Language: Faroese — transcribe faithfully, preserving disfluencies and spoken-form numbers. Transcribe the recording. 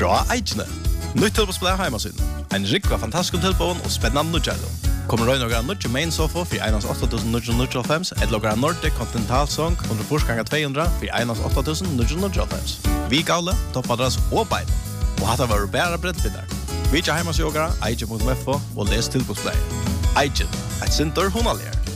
Fra Eikene. Nytt tilbosplay heimasiden. En rikva fantastisk tilbån og spennende nødgjællo. Kommer røy noen nødje main sofa for einans åtta tusen nio hundre nittiofem, et logra Nordic Continental Song under forsganga två hundra for einans åtta tusen nio hundre nittiofem. Vi gale, toppadras og bein. Og hatta var bæra brettbindar. Vi tja heimasjogara, eikje punktum f o og les tilbosplay. Eikje, et sintor hunaligere.